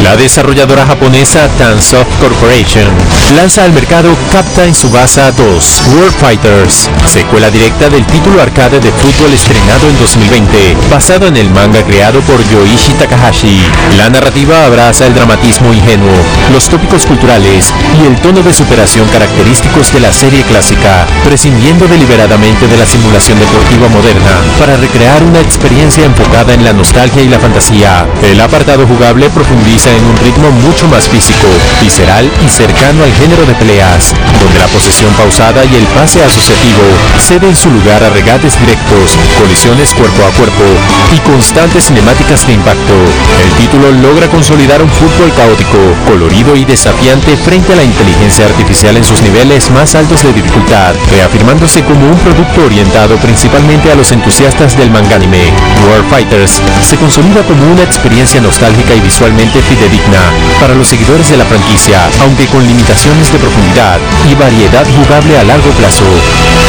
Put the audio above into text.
La desarrolladora japonesa Tansoft Corporation lanza al mercado Captain Tsubasa 2 World Fighters, secuela directa del título arcade de fútbol estrenado en 2020, basado en el manga creado por Yoichi Takahashi. La narrativa abraza el dramatismo ingenuo, los tópicos culturales y el tono de superación característicos de la serie clásica, prescindiendo deliberadamente de la simulación deportiva moderna para recrear una experiencia enfocada en la nostalgia y la fantasía. El apartado jugable profundiza en un ritmo mucho más físico, visceral y cercano al género de peleas, donde la posesión pausada y el pase asociativo ceden su lugar a regates directos, colisiones cuerpo a cuerpo y constantes cinemáticas de impacto. El título logra consolidar un fútbol caótico, colorido y desafiante frente a la inteligencia artificial en sus niveles más altos de dificultad, reafirmándose como un producto orientado principalmente a los entusiastas del manga anime. World Fighters se consolida como una experiencia nostálgica y visualmente fidedigna para los seguidores de la franquicia, aunque con limitaciones de profundidad y variedad jugable a largo plazo.